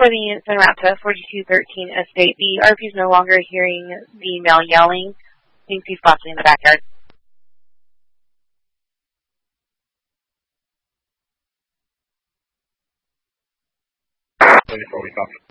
for the Sunrapta 4213 estate. The RP is no longer hearing the male yelling. Thinks he's possibly in the backyard. 24, we copy.